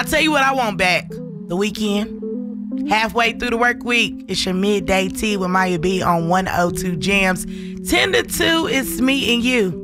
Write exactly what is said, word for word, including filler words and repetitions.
I'll tell you what I want back. The weekend. Halfway through the work week, it's your midday tea with Maya B on one oh two Jams. ten to two, it's me and you.